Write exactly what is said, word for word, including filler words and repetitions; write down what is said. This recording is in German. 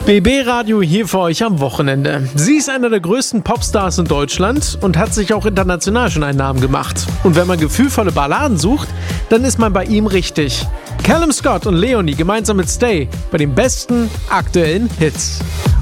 B B Radio hier für euch am Wochenende. Sie ist einer der größten Popstars in Deutschland und hat sich auch international schon einen Namen gemacht. Und wenn man gefühlvolle Balladen sucht, dann ist man bei ihm richtig. Callum Scott und Leonie gemeinsam mit Stay bei den besten aktuellen Hits.